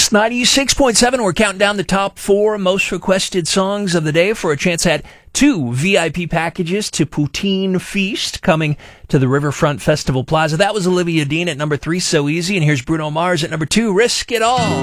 Kiss 96.7. We're counting down the top 4 most requested songs of the day for a chance at 2 VIP packages to Poutine Feast coming to the Riverfront Festival Plaza. That was Olivia Dean at number 3, So Easy. And here's Bruno Mars at number 2, Risk It All.